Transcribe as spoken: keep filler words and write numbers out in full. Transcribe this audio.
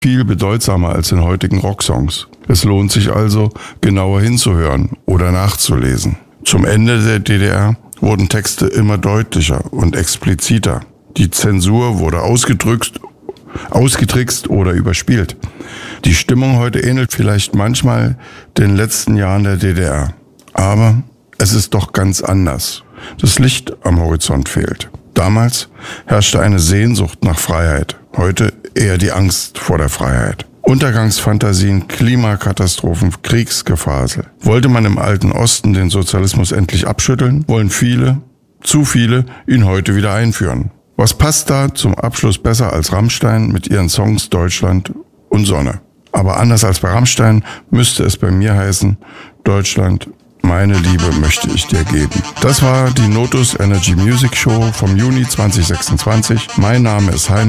viel bedeutsamer als in heutigen Rocksongs. Es lohnt sich also, genauer hinzuhören oder nachzulesen. Zum Ende der D D R wurden Texte immer deutlicher und expliziter. Die Zensur wurde ausgedrückt, ausgetrickst oder überspielt. Die Stimmung heute ähnelt vielleicht manchmal den letzten Jahren der D D R. Aber es ist doch ganz anders. Das Licht am Horizont fehlt. Damals herrschte eine Sehnsucht nach Freiheit. Heute eher die Angst vor der Freiheit. Untergangsfantasien, Klimakatastrophen, Kriegsgefasel. Wollte man im alten Osten den Sozialismus endlich abschütteln, wollen viele, zu viele, ihn heute wieder einführen. Was passt da zum Abschluss besser als Rammstein mit ihren Songs Deutschland und Sonne? Aber anders als bei Rammstein müsste es bei mir heißen, Deutschland, meine Liebe möchte ich dir geben. Das war die Notus Energy Music Show vom Juni zwanzig sechsundzwanzig. Mein Name ist Heiner.